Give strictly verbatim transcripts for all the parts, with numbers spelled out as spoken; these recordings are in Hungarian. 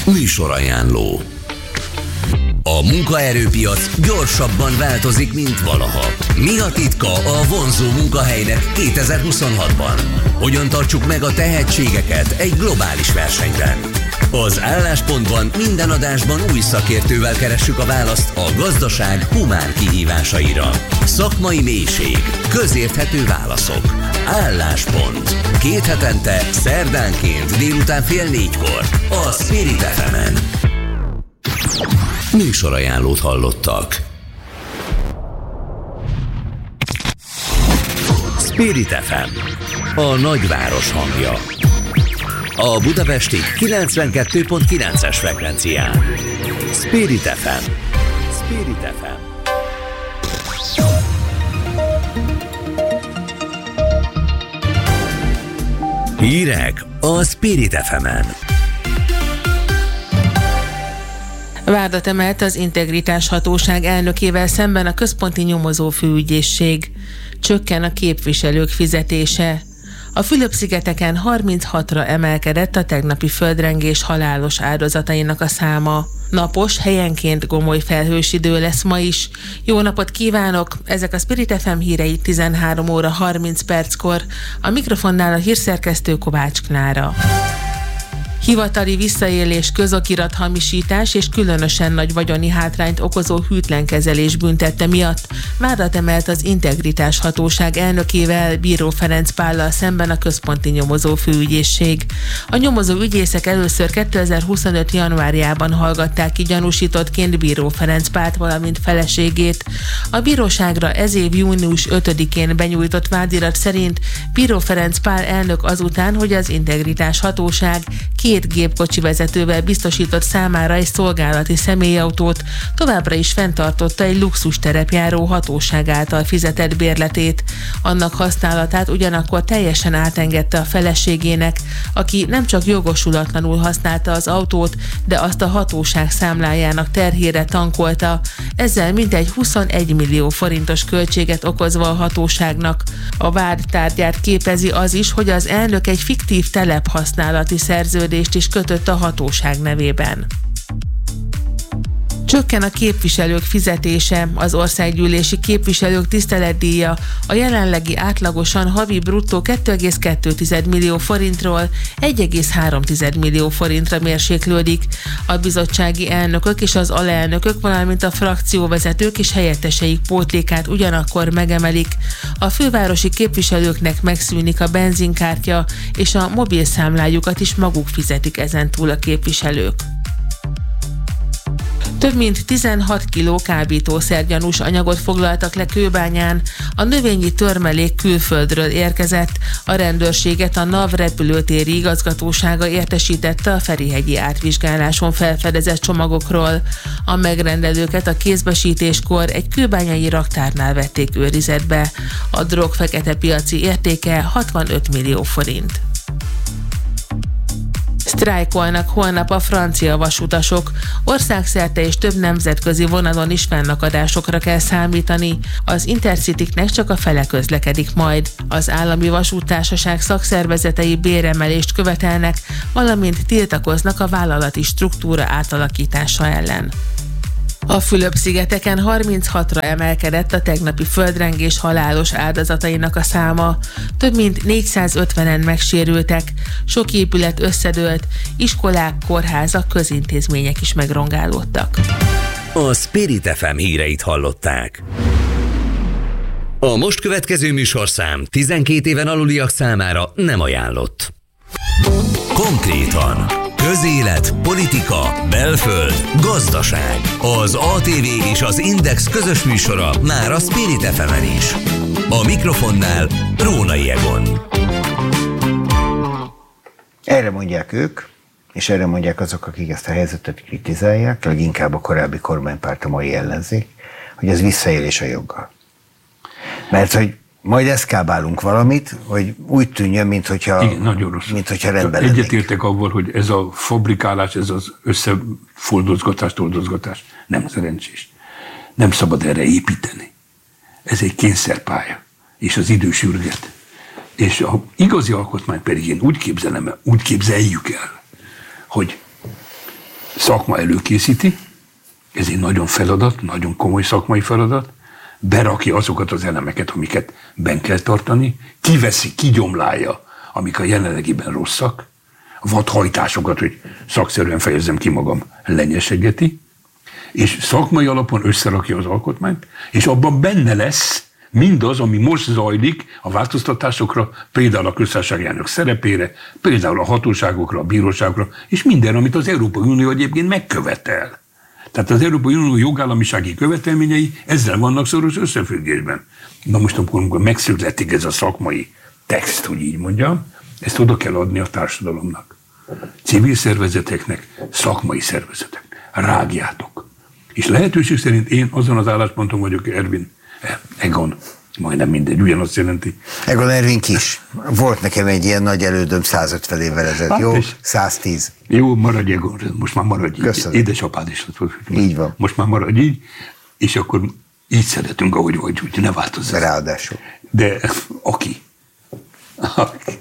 Műsorajánló. A munkaerőpiac gyorsabban változik, mint valaha. Mi a titka a vonzó munkahelynek kétezer-huszonhatban? Hogyan tartsuk meg a tehetségeket egy globális versenyben? Az Álláspontban minden adásban új szakértővel keressük a választ a gazdaság humán kihívásaira. Szakmai mélység, közérthető válaszok. Álláspont. Két hetente, szerdánként délután fél négykor a Spirit ef emen. Műsorajánlót hallottak. Spirit ef em, a nagyváros hangja. A budapesti kilencvenkettő pont kilences frekvencián. Spirit ef em. Spirit ef em. Hírek a Spirit ef emen. Vádat emelt az Integritás Hatóság elnökével szemben a Központi Nyomozó Főügyészség. Csökken a képviselők fizetése. A Fülöp-szigeteken harminchatra emelkedett a tegnapi földrengés halálos áldozatainak a száma. Napos, helyenként gomoly felhős idő lesz ma is. Jó napot kívánok! Ezek a Spirit ef em hírei tizenhárom óra harminc perckor. A mikrofonnál a hírszerkesztő Kovács Klára. Hivatali visszaélés, közokirathamisítás és különösen nagy vagyoni hátrányt okozó hűtlen kezelés büntette miatt vádat emelt az Integritás Hatóság elnökével, Bíró Ferenc Pállal szemben a Központi Nyomozó Főügyészség. A nyomozó ügyészek először kétezer-huszonöt januárjában hallgatták ki gyanúsítottként Bíró Ferenc Pált, valamint feleségét. A bíróságra ez év június ötödikén benyújtott vádirat szerint Bíró Ferenc Pál elnök azután, hogy az Integritás Hatóság két gépkocsi vezetővel biztosított számára egy szolgálati személyautót, továbbra is fenntartotta egy luxus terepjáró hatóság által fizetett bérletét. Annak használatát ugyanakkor teljesen átengedte a feleségének, aki nem csak jogosulatlanul használta az autót, de azt a hatóság számlájának terhére tankolta, ezzel mintegy huszonegy millió forintos költséget okozva a hatóságnak. A vád tárgyát képezi az is, hogy az elnök egy fiktív telephasználati szerződést is kötött a hatóság nevében. Csökken a képviselők fizetése, az országgyűlési képviselők tiszteletdíja a jelenlegi átlagosan havi bruttó két egész kettő millió forintról egy egész három millió forintra mérséklődik. A bizottsági elnökök és az alelnökök, valamint a frakcióvezetők és helyetteseik pótlékát ugyanakkor megemelik. A fővárosi képviselőknek megszűnik a benzinkártya, és a mobilszámlájukat is maguk fizetik ezentúl a képviselők. Több mint tizenhat kiló kábítószergyanús anyagot foglaltak le Kőbányán, a növényi törmelék külföldről érkezett, a rendőrséget a NAV repülőtéri igazgatósága értesítette a ferihegyi átvizsgáláson felfedezett csomagokról. A megrendelőket a kézbesítéskor egy kőbányai raktárnál vették őrizetbe. A drog fekete piaci értéke hatvanöt millió forint. Sztrájkolnak holnap a francia vasutasok. Országszerte és több nemzetközi vonalon is fennakadásokra kell számítani. Az Intercitynek csak a fele közlekedik majd. Az állami vasúttársaság szakszervezetei béremelést követelnek, valamint tiltakoznak a vállalati struktúra átalakítása ellen. A Fülöp-szigeteken harminchatra emelkedett a tegnapi földrengés halálos áldozatainak a száma. Több mint négyszázötvenen megsérültek, sok épület összedőlt, iskolák, kórházak, közintézmények is megrongálódtak. A Spirit ef em híreit hallották. A most következő műsorszám tizenkét éven aluliak számára nem ajánlott. Konkrétan: közélet, politika, belföld, gazdaság. Az á té vé és az Index közös műsora már a Spirit ef emen is. A mikrofonnál Rónai Egon. Erre mondják ők, és erre mondják azok, akik ezt a helyzetet kritizálják, leginkább a korábbi kormánypárt, a mai ellenzék, hogy ez visszaélés a joggal. Mert hogy majd eszkábálunk valamit, hogy úgy tűnjön, mint hogyha, igen, nagyon rossz. Mint hogyha rendben lennék. Egyetértek avval, hogy ez a fabrikálás, ez az összefoldozgatás, toldozgatás nem szerencsés. Nem szabad erre építeni. Ez egy kényszerpálya, és az idő sürget. És a igazi alkotmány pedig én úgy képzelem, úgy képzeljük el, hogy szakma előkészíti, ez egy nagyon feladat, nagyon komoly szakmai feladat, berakja azokat az elemeket, amiket benn kell tartani, kiveszi, kigyomlálja, amik a jelenlegiben rosszak, vadhajtásokat, hogy szakszerűen fejezzem ki magam, lenyesegeti, és szakmai alapon összerakja az alkotmányt, és abban benne lesz mindaz, ami most zajlik a változtatásokra, például a köztársasági elnök szerepére, például a hatóságokra, a bíróságokra, és minden, amit az Európai Unió egyébként megkövetel. Tehát az Európai Unió jogállamisági követelményei ezzel vannak szoros összefüggésben. Na most, amikor megszületik ez a szakmai text, hogy így mondjam, ezt oda kell adni a társadalomnak. Civil szervezeteknek, szakmai szervezeteknek. Rágjátok. És lehetőség szerint én azon az állásponton vagyok, Ervin, Egon, majdnem mindegy, ugyanazt jelenti. Egon Ervin Kiss. Volt nekem egy ilyen nagy elődöm százötven évvel ezelőtt. Hát jó? száztíz. Jó, maradj Egon, most már maradj így. Köszönöm. Édesapád is lett. Így van. Most már maradj így, és akkor így szeretünk, ahogy vagy, hogy ne változzál. Ráadásul. De aki, aki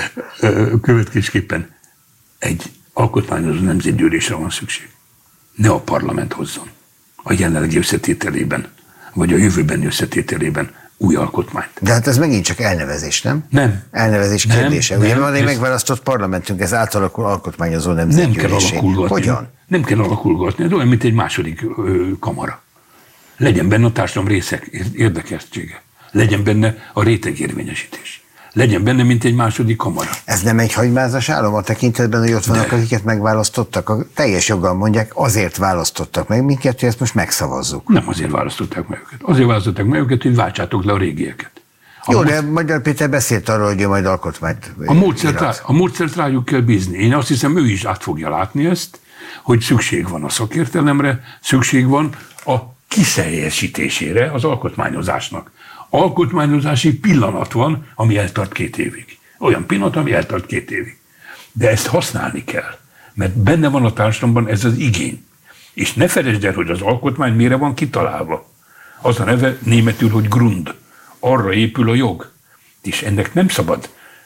következésképpen egy alkotmányozó nemzetgyűlésre van szükség. Ne a parlament hozzon a jelenlegi összetételében, vagy a jövőbeni összetételében új alkotmányt. De hát ez megint csak elnevezés, nem? Nem. Elnevezés nem, kérdése. Nem, Ugye van egy ez... megválasztott parlamentünk, ez átalakul alkotmányozó Nem nemzetgyűlésé. kell alakulgatni. Hogyan? Nem kell alakulgatni. Ez olyan, mint egy második ö, kamara. Legyen benne a társadalom részek érdekeltsége. Legyen benne a rétegérvényesítés. Legyen benne, mint egy második kamara. Ez nem egy hagymázas állam a tekintetben, hogy ott vannak, de. akiket megválasztottak? A teljes joggal mondják, azért választottak meg minket, hogy ezt most megszavazzuk. Nem azért választották meg őket. Azért választották meg őket, hogy váltsátok le a régieket. A Jó, mód... de Magyar Péter beszélt arról, hogy ő majd alkotmányt a módszert, rá, a módszert rájuk kell bízni. Én azt hiszem, ő is át fogja látni ezt, hogy szükség van a szakértelemre, szükség van a kiszeljesítésére az alkotmányozásnak. Alkotmányozási pillanat van, ami eltart két évig. Olyan pillanat, ami eltart két évig. De ezt használni kell, mert benne van a társadalomban ez az igény. És ne felejtsd el, hogy az alkotmány mire van kitalálva. Az a neve németül, hogy Grund. Arra épül a jog. És ennek nem szabad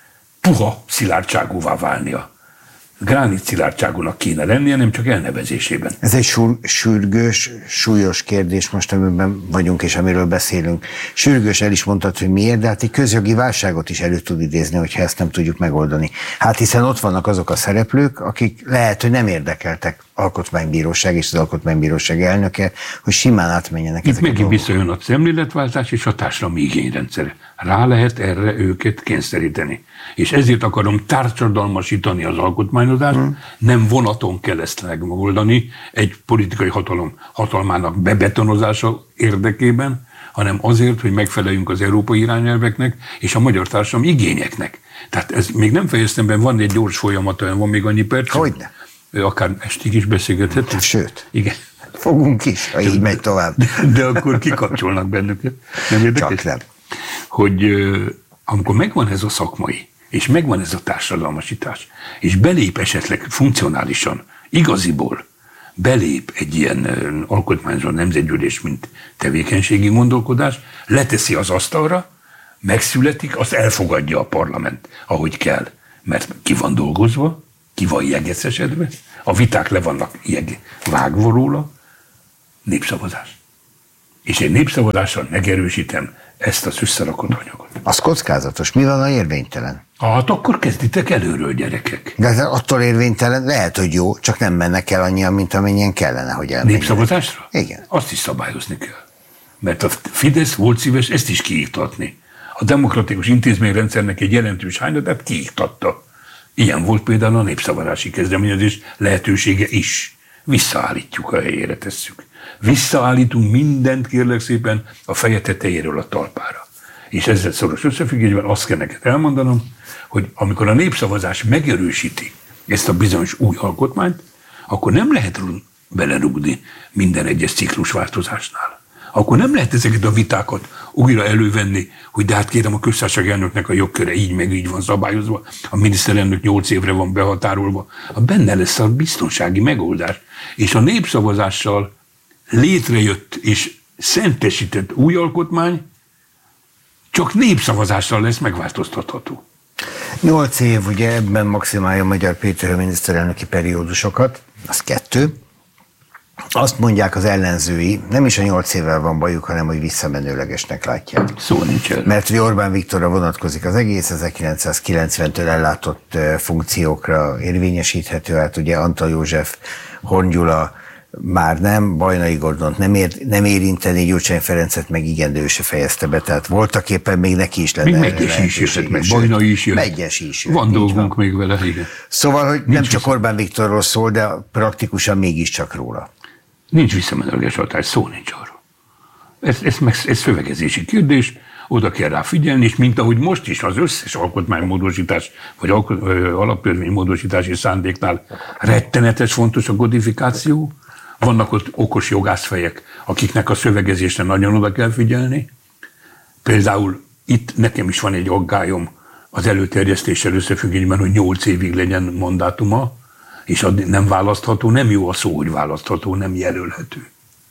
puha szilárdságúvá válnia. Gránit szilárdságúnak kéne lennie, nem csak elnevezésében. Ez egy sur, sürgős, súlyos kérdés most, amiben vagyunk és amiről beszélünk. Sürgős, el is mondtad, hogy miért, de hát egy közjogi válságot is elő tud idézni, hogyha ezt nem tudjuk megoldani. Hát hiszen ott vannak azok a szereplők, akik lehet, hogy nem érdekeltek, alkotmánybíróság és az alkotmánybíróság elnöke, hogy simán átmenjenek. Itt megint visszajön a szemléletváltás és a társadalmi igényrendszere. Rá lehet erre őket kényszeríteni. És ezért akarom társadalmasítani az alkotmányozást, hmm. nem vonaton kell ezt megoldani egy politikai hatalom hatalmának bebetonozása érdekében, hanem azért, hogy megfeleljünk az európai irányelveknek és a magyar társadalom igényeknek. Tehát ez még nem fejeztem be, van egy gyors folyamat, olyan van még annyi perc. Hogyne. Akár estig is beszélgethetünk. Sőt. Igen. Fogunk is, ha így megy tovább. De, de akkor kikapcsolnak bennünket. Nem érdekes? Csak nem. Hogy amikor megvan ez a szakmai, és megvan ez a társadalmasítás, és belép esetleg funkcionálisan, igaziból belép egy ilyen alkotmányozó nemzetgyűlés, mint tevékenységi gondolkodás, leteszi az asztalra, megszületik, azt elfogadja a parlament, ahogy kell, mert ki van dolgozva, ki van jegeszesedve, a viták le vannak jeg vágva róla, népszavazás. És egy népszavazással megerősítem ezt az összerakott anyagot. Az kockázatos. Mi van, a érvénytelen? Hát akkor kezditek előről, gyerekek. De attól érvénytelen lehet, hogy jó, csak nem mennek el annyian, mint amennyien kellene, hogy elmenjenek. Népszavazásra? Igen. Azt is szabályozni kell. Mert a Fidesz volt szíves ezt is kiiktatni. A demokratikus intézményrendszernek egy jelentős hányadát kiiktatta. Ilyen volt például a népszavazási kezdeményezés lehetősége is. Visszaállítjuk, a helyére tesszük. Visszaállítunk mindent, kérlek szépen, a feje tetejéről a talpára. És ezzel szoros összefüggésben azt kell neked elmondanom, hogy amikor a népszavazás megerősíti ezt a bizonyos új alkotmányt, akkor nem lehet belerúgni minden egyes ciklusváltozásnál. Akkor nem lehet ezeket a vitákat újra elővenni, hogy de hát kérem, a köztársasági elnöknek a jogköre így meg így van szabályozva, a miniszterelnök nyolc évre van behatárolva. A benne lesz a biztonsági megoldás. És a népszavazással létrejött és szentesített új alkotmány csak népszavazással lesz megváltoztatható. Nyolc év, ugye ebben maximálja Magyar Péter a miniszterelnöki periódusokat, az kettő. azt mondják az ellenzői, nem is a nyolc évvel van bajuk, hanem hogy visszamenőlegesnek látják. Szó nincs el. Mert hogy Orbán Viktorra vonatkozik az egész, ezerkilencszázkilencventől ellátott funkciókra érvényesíthető, hát ugye Antal József, Horn Gyula már nem, Bajnai Gordont nem, ér, nem érinteni, Gyurcsány Ferencet meg igen, de ő se fejezte be, tehát voltak éppen még neki is lenne. Még Megyes is jöhet, meg Bajnai is jöhet. Megyes is jöhet. Van dolgunk még vele, igen. Szóval, hogy Nincs nem csak vissza... Orbán Viktorról szól, de praktikusan mégiscsak róla. Nincs visszamenőleges hatás, szó nincs arról. Ez, ez, meg, ez szövegezési kérdés, oda kell rá figyelni, és mint ahogy most is az összes alkotmánymódosítás, vagy alaptörvénymódosítási szándéknál rettenetes fontos a kodifikáció, vannak ott okos jogászfejek, akiknek a szövegezésre nagyon oda kell figyelni. Például itt nekem is van egy aggályom az előterjesztéssel összefüggésben, hogy nyolc évig legyen mandátuma, és addig nem választható, nem jó a szó, hogy választható, nem jelölhető.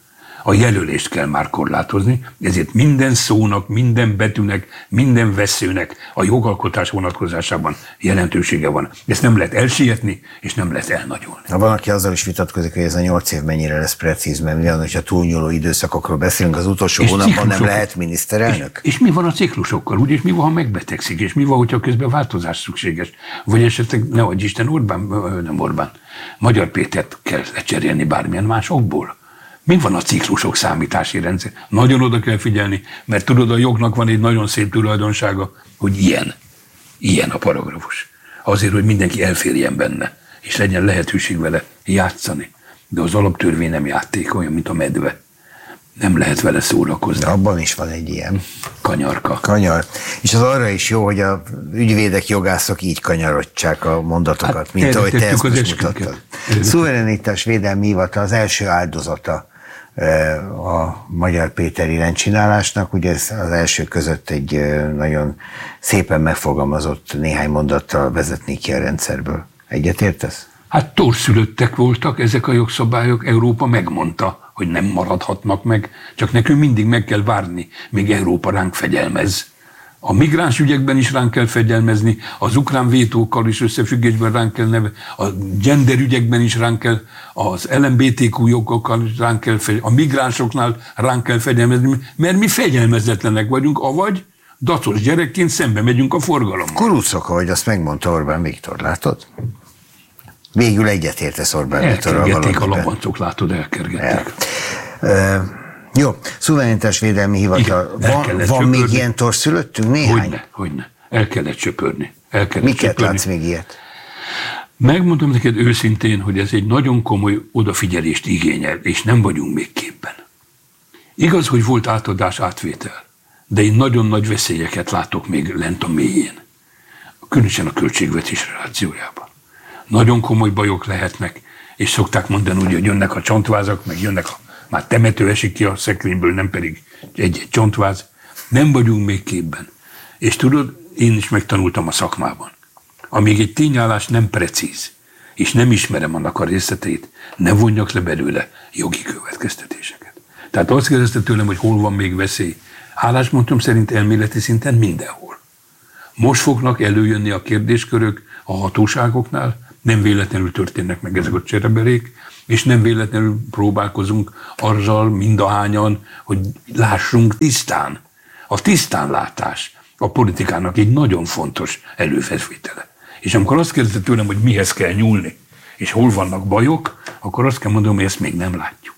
A jelölést kell már korlátozni, ezért minden szónak, minden betűnek, minden veszőnek a jogalkotás vonatkozásában jelentősége van. Ezt nem lehet elsietni, és nem lehet elnagyolni. Ha van, aki azzal is vitatkozik, hogy ez a nyolc év mennyire lesz precíz, mert mi van, hogyha túlnyúló időszakokról beszélünk, az utolsó és hónapban nem lehet miniszterelnök? És, és mi van a ciklusokkal, úgy, és mi van, ha megbetegszik, és mi van, hogyha közben változás szükséges? Vagy esetleg, ne adj Isten, Orbán, nem Orbán, Magyar Pétert kell lecserélni bármilyen más okból. Mi van a ciklusok számítási rendszer? Nagyon oda kell figyelni, mert tudod, a jognak van egy nagyon szép tulajdonsága, hogy ilyen, ilyen a paragrafus. Azért, hogy mindenki elférjen benne, és legyen lehetőség vele játszani. De az alaptörvény nem játék, olyan, mint a medve. Nem lehet vele szórakozni. Abban is van egy ilyen. Kanyarka. Kanyar. És az arra is jó, hogy a ügyvédek, jogászok így kanyarodják a mondatokat, hát, mint ahogy te ezt most mutattad. Szuverenitás Védelmi Hivatal az első áldozata a Magyar Péteri rendcsinálásnak. Ugye ez az első között egy nagyon szépen megfogalmazott néhány mondattal vezetni ki a rendszerből. Egyetértesz? Hát torszülöttek voltak ezek a jogszabályok, Európa megmondta, hogy nem maradhatnak meg, csak nekünk mindig meg kell várni, míg Európa ránk fegyelmez. A migráns ügyekben is ránk kell fegyelmezni, az ukrán vétókkal is összefüggésben ránk kell neve, a gender ügyekben is ránk kell, az el em bé té kú jogokkal is ránk kell fegyelmezni, a migránsoknál ránk kell fegyelmezni, mert mi fegyelmezetlenek vagyunk, avagy dacos gyerekként szembe megyünk a forgalommal. Kurucok, ahogy azt megmondta Orbán Viktor, látod? Végül egyetértesz Orbán Viktorral valamiben. Elkergették a labancok, látod, elkergették. El. Jó, Szuverenitás Védelmi Hivatal. Van, van még ilyen torszülöttünk? Néhány? Hogyne, hogyne. El kellett söpörni. El kellett Miket söpörni. látsz még ilyet? Megmondom neked őszintén, hogy ez egy nagyon komoly odafigyelést igényel, és nem vagyunk még képben. Igaz, hogy volt átadás, átvétel, de én nagyon nagy veszélyeket látok még lent a mélyén. Különösen a költségvetés relációjában. Nagyon komoly bajok lehetnek, és szokták mondani, hogy jönnek a csontvázak, meg jönnek a már temető esik ki a szekrényből, nem pedig egy-egy csontváz. Nem vagyunk még képben. És tudod, én is megtanultam a szakmában. Amíg egy tényállás nem precíz, és nem ismerem annak a részleteit, ne vonjak le belőle jogi következtetéseket. Tehát azt kérdezte tőlem, hogy hol van még veszély. Álláspontom szerint elméleti szinten mindenhol. Most fognak előjönni a kérdéskörök a hatóságoknál, nem véletlenül történnek meg ezek a csereberék, és nem véletlenül próbálkozunk azzal mindahányan, hogy lássunk tisztán. A tisztánlátás a politikának egy nagyon fontos előfeltétele. És amikor azt kérdezte tőlem, hogy mihez kell nyúlni, és hol vannak bajok, akkor azt kell mondanom, hogy ezt még nem látjuk.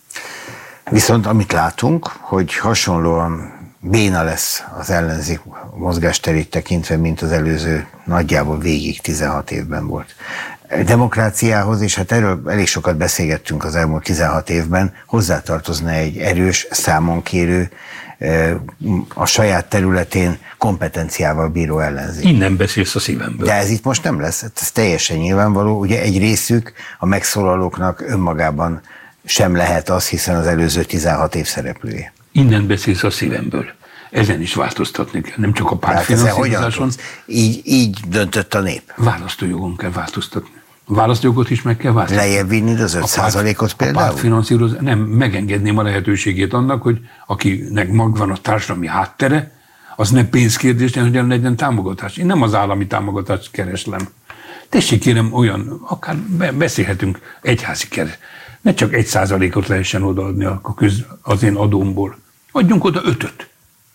Viszont amit látunk, hogy hasonlóan béna lesz az ellenzék mozgásterét tekintve, mint az előző nagyjából végig tizenhat évben volt. Demokráciához, és hát erről elég sokat beszélgettünk az elmúlt tizenhat évben, hozzátartozna egy erős, számonkérő, a saját területén kompetenciával bíró ellenzék. Innen beszélsz a szívemből. De ez itt most nem lesz, ez teljesen nyilvánvaló. Ugye egy részük a megszólalóknak önmagában sem lehet az, hiszen az előző tizenhat év szereplője. Innen beszélsz a szívemből. Ezen is változtatni kell, nem csak a pártfinanszírozáson. Így, így döntött a nép. Választójogon kell változtatni. A választójogot is meg kell változtatni. Lejjebb vinni az öt százalékot például? A pártfinanszírozás, nem, megengedném a lehetőségét annak, hogy akinek magvan a társadalmi háttere, az nem pénzkérdés, hanem legyen támogatás. Én nem az állami támogatást kereslem. Tessék kérem olyan, akár beszélhetünk egyházi Ne csak egy százalékot lehessen odaadni a köz, az én adómból. Adjunk oda ötöt.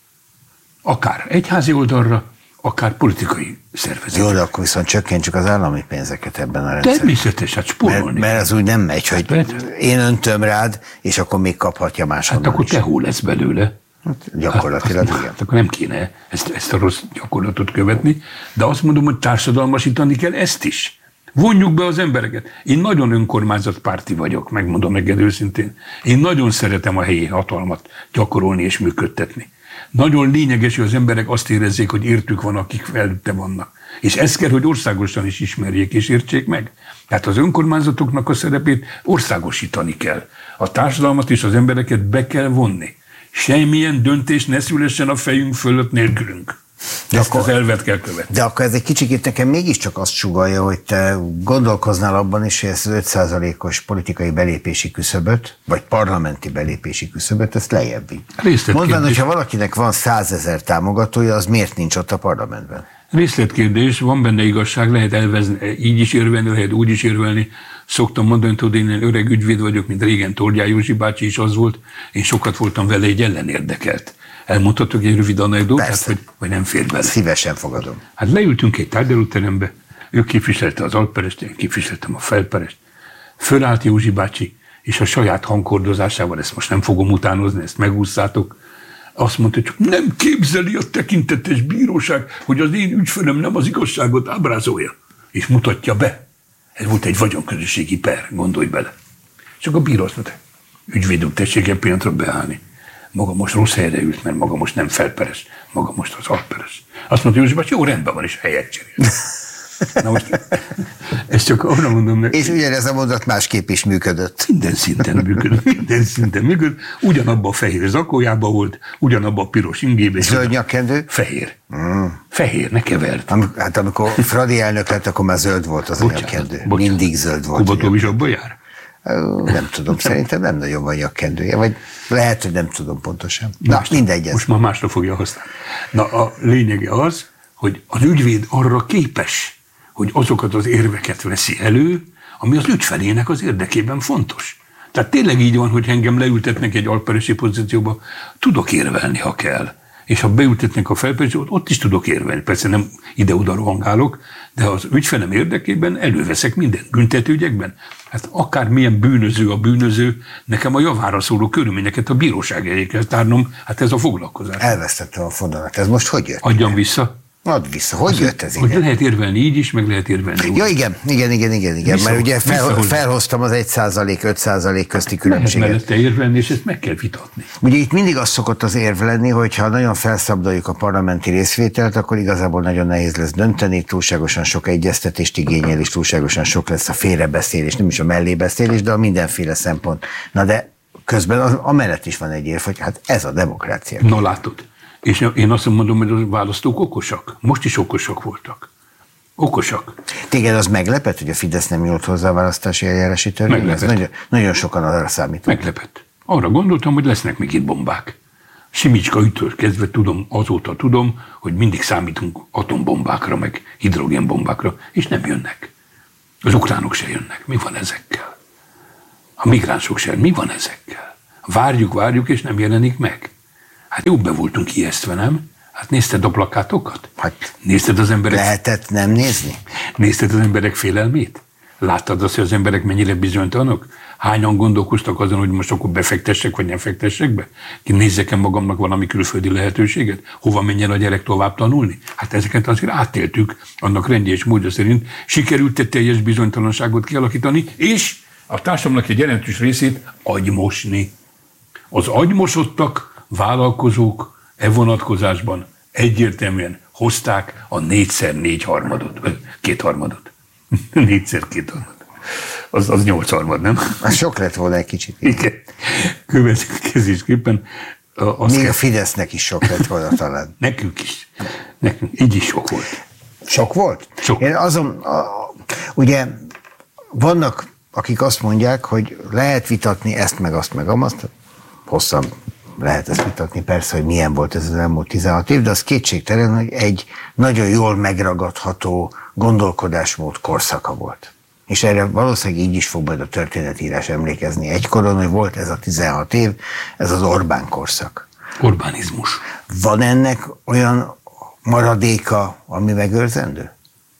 Akár egyházi oldalra, akár politikai szervezetre. Jó, de akkor viszont csökkentsük az állami pénzeket ebben a rendszerben. Természetes, hát spórolni. Mert, mert az úgy nem megy, hogy hát, én öntöm rád, és akkor még kaphatja máshonnan Hát akkor is. tehó lesz belőle. Hát, gyakorlatilag hát, igen. Hát akkor nem kéne ezt, ezt a rossz gyakorlatot követni, de azt mondom, hogy társadalmasítani kell ezt is. Vonjuk be az embereket. Én nagyon önkormányzatpárti vagyok, megmondom neked őszintén. Én nagyon szeretem a helyi hatalmat gyakorolni és működtetni. Nagyon lényeges, hogy az emberek azt érezzék, hogy értük van, akik felütte vannak. És ezt kell, hogy országosan is ismerjék és értsék meg. Tehát az önkormányzatoknak a szerepét országosítani kell. A társadalmat és az embereket be kell vonni. Semmilyen döntés ne szülessen a fejünk fölött nélkülünk. De ezt akkor, az elvet kell követni. De akkor ez egy kicsit nekem mégiscsak azt sugallja, hogy te gondolkoznál abban is, hogy ezt az öt százalékos politikai belépési küszöböt, vagy parlamenti belépési küszöböt, ezt lejjebb vigy. Mondván, hogyha valakinek van százezer támogatója, az miért nincs ott a parlamentben? Részletkérdés, van benne igazság, lehet elvezni, így is érvelni, lehet úgy is érvelni. Szoktam mondani, hogy én öreg ügyvéd vagyok, mint régen Tordján Józsi bácsi is az volt, én sokat voltam vele egy ellenérdekelt. Elmondhatok egy rövid anekdótát, vagy, vagy nem fér bele? Szívesen fogadom. Hát leültünk egy tárgyalóterembe, ő képviselte az Alperest, én képviseltem a Felperest. Fölállt Józsi bácsi, és a saját hangkordozásával, ezt most nem fogom utánozni, ezt megúszszátok, azt mondta, hogy nem képzeli a tekintetes bíróság, hogy az én ügyfelem nem az igazságot ábrázolja, és mutatja be. Ez volt egy vagyonközösségi per, gondolj bele. Csak a bíró azt mondta, ügyvéd úr, tessék egy pillanatra beállni. Maga most rossz helyre ült, mert maga most nem Felperes, maga most az Alperes. Azt mondta Józsi bácsi, jó, rendben van, és helyet cserél. Na most, ezt csak arra mondom neki. És ugyanez a mondat másképp is működött. Minden szinten működött, minden szinten működött. Ugyanabban a fehér zakójában volt, ugyanabban a piros ingében. Zöld nyakkendő? Fehér. Mm. Fehér, ne keverd. Am, hát amikor Fradi elnök lett, akkor már zöld volt az a nyakkendő. Mindig zöld volt. Kubatov is abban jár? Nem tudom, szerintem nem nagyon van nyakkendője, vagy lehet, hogy nem tudom pontosan. Na, másra, mindegy ez. Most már másra fogja használni. Na, a lényege az, hogy az ügyvéd arra képes, hogy azokat az érveket veszi elő, ami az ügyfelének az érdekében fontos. Tehát tényleg így van, hogy engem leültetnek egy alperesi pozícióba, tudok érvelni, ha kell. És ha beültetnek a Felperesbe, ott is tudok érvelni. Persze nem ide-oda rohangálok, de az ügyfelem érdekében előveszek mindent büntetőügyekben. Hát akármilyen bűnöző a bűnöző, nekem a javára szóló körülményeket a bíróság elé kell tárnom, hát ez a foglalkozás. Elvesztettem a fonalat. Ez most hogy jött? Adjam vissza. Add vissza. Hogy az jött ez? Hogy igen? Lehet érvelni így is, meg lehet érvelni úgy. Ja, igen, igen, igen, igen, igen. Vissza, mert ugye fel, felhoztam az egy százalék, öt százalék közti különbséget. Lehet mellette érvelni, és ezt meg kell vitatni. Ugye itt mindig az szokott az érv lenni, hogy ha nagyon felszabdaljuk a parlamenti részvételt, akkor igazából nagyon nehéz lesz dönteni, túlságosan sok egyeztetést igényel, és túlságosan sok lesz a félrebeszélés, nem is a mellébeszélés, de a mindenféle szempont. Na de közben az, amellett is van egy érv, hogy hát ez a demokrácia. Na látod. És én azt mondom, hogy a választók okosak. Most is okosak voltak. Okosak. Téged az meglepett, hogy a Fidesz nem jött hozzá a választási eljárási törvényhez? Nagyon, nagyon sokan arra számítottak. Meglepett. Arra gondoltam, hogy lesznek még itt bombák. Simicska ütől kezdve tudom, azóta tudom, hogy mindig számítunk atombombákra, meg hidrogénbombákra, és nem jönnek. Az ukránok se jönnek. Mi van ezekkel? A migránsok se. Mi van ezekkel? Várjuk, várjuk, és nem jelenik meg. Hát jó, be voltunk ijesztve, nem? Hát nézted a plakátokat? Hát nézted az emberek... Lehetett nem nézni? Nézted az emberek félelmét? Láttad azt, hogy az emberek mennyire bizonytalanok? Hányan gondolkoztak azon, hogy most akkor befektessek, vagy nem fektessek be? Ki nézzek-e magamnak valami külföldi lehetőséget? Hova menjen a gyerek tovább tanulni? Hát ezeket azért átéltük, annak rendje és módja szerint. Sikerült egy teljes bizonytalanságot kialakítani, és a társadalomnak egy jelentős részét agymosni. Az agymosottak, vállalkozók e vonatkozásban egyértelműen hozták a négyszer négy harmadot, vagy kétharmadot. Négyszer kétharmad. Az, az nyolc harmad, nem? Az sok lett volna egy kicsit. Igen. Következésképpen... Még kell... a Fidesznek is sok lett volna talán. Nekünk is. Nekünk így is sok volt. Sok volt? Sok. Én azon, a, ugye vannak, akik azt mondják, hogy lehet vitatni ezt, meg azt, meg azt. Hosszan lehet ezt vitatni, persze, hogy milyen volt ez az elmúlt tizenhat év, de az kétségtelen, hogy egy nagyon jól megragadható gondolkodásmód korszaka volt. És erre valószínűleg így is fog majd a történetírás emlékezni egykoron, hogy volt ez a tizenhat év, ez az Orbán korszak. Orbánizmus. Van ennek olyan maradéka, ami megőrzendő?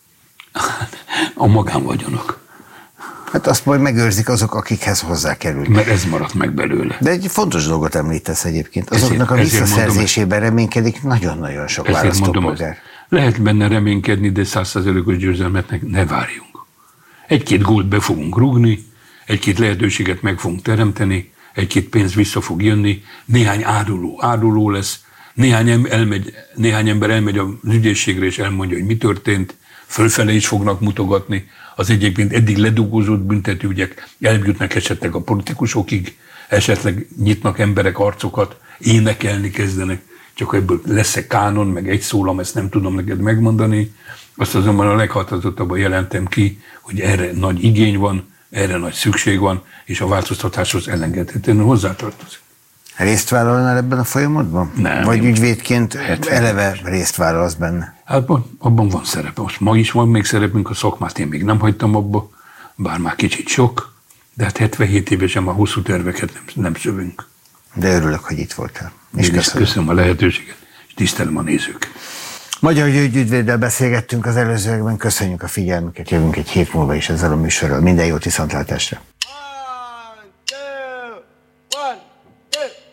A magánvagyonok. Hát azt majd megőrzik azok, akikhez hozzákerülnek. Mert ez maradt meg belőle. De egy fontos dolgot említesz egyébként. Azoknak ezért, a visszaszerzésében reménykedik nagyon-nagyon sok választópolgár. Lehet benne reménykedni, de százszázalékos győzelmetnek ne várjunk. Egy-két gólt be fogunk rúgni, egy-két lehetőséget meg fogunk teremteni, egy-két pénz vissza fog jönni, néhány áruló, áruló lesz, néhány, elmegy, néhány ember elmegy az ügyészségre és elmondja, hogy mi történt, fölfele is fognak mutogatni, az egyébként eddig ledugózott büntetőügyek eljutnak esetleg a politikusokig, esetleg nyitnak emberek arcokat, énekelni kezdenek, csak ebből lesz-e kánon, meg egy szólam, ezt nem tudom neked megmondani. Azt azonban a leghatározottabban jelentem ki, hogy erre nagy igény van, erre nagy szükség van, és a változtatáshoz elengedhetetlenül hozzátartozik. Részt vállalnál ebben a folyamatban? Nem. Vagy ügyvédként eleve részt vállalsz benne? Hát abban van szerepe. Most ma is van még szerepünk, a szakmát én még nem hagytam abba, bár már kicsit sok, de hát hetvenhét évesen már hosszú terveket nem, nem szövünk. De örülök, hogy itt voltál. És én köszönöm. köszönöm a lehetőséget, és tisztelem a nézőket. Magyar György ügyvéddel beszélgettünk az előzőekben, köszönjük a figyelmüket, jövünk egy hét múlva is ezzel a műsorral. Minden jót, viszontlátásra!